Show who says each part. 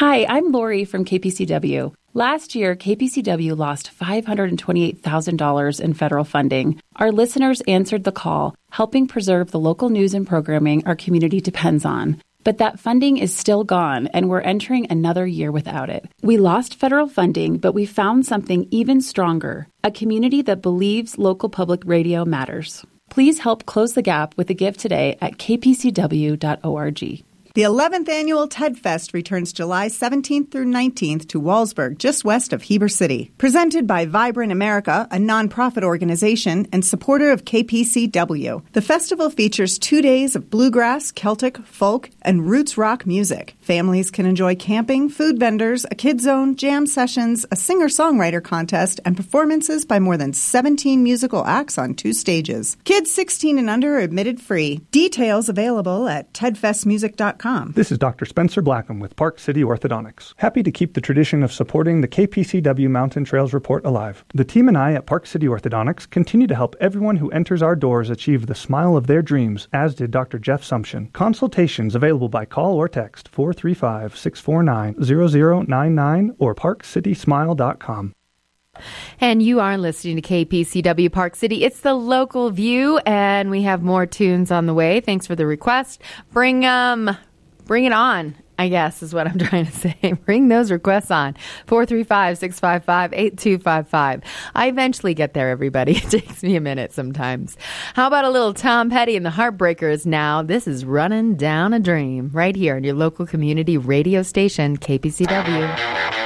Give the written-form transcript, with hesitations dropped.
Speaker 1: Hi, I'm Lori from KPCW. Last year, KPCW lost $528,000 in federal funding. Our listeners answered the call, helping preserve the local news and programming our community depends on. But that funding is still gone, and we're entering another year without it. We lost federal funding, but we found something even stronger, a community that believes local public radio matters. Please help close the gap with a gift today at kpcw.org.
Speaker 2: The 11th annual TED Fest returns July 17th through 19th to Wallsburg, just west of Heber City. Presented by Vibrant America, a nonprofit organization and supporter of KPCW. The festival features 2 days of bluegrass, Celtic, folk, and roots rock music. Families can enjoy camping, food vendors, a kid zone, jam sessions, a singer-songwriter contest, and performances by more than 17 musical acts on 2 stages. Kids 16 and under are admitted free. Details available at tedfestmusic.com.
Speaker 3: This is Dr. Spencer Blackham with Park City Orthodontics. Happy to keep the tradition of supporting the KPCW Mountain Trails Report alive. The team and I at Park City Orthodontics continue to help everyone who enters our doors achieve the smile of their dreams, as did Dr. Jeff Sumption. Consultations available by call or text 435-649-0099 or parkcitysmile.com.
Speaker 4: And you are listening to KPCW Park City. It's the local view, and we have more tunes on the way. Thanks for the request. Bring it on, I guess is what I'm trying to say. Bring those requests on. 435-655-8255. I eventually get there, everybody. It takes me a minute sometimes. How about a little Tom Petty and the Heartbreakers now? This is Running Down a Dream right here on your local community radio station, KPCW.